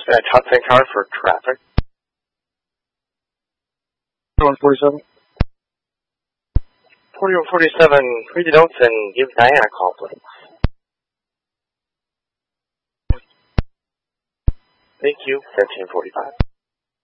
Top 10 car for traffic. 147. 4147, read the notes and give Diana a call, please. Thank you, 1345.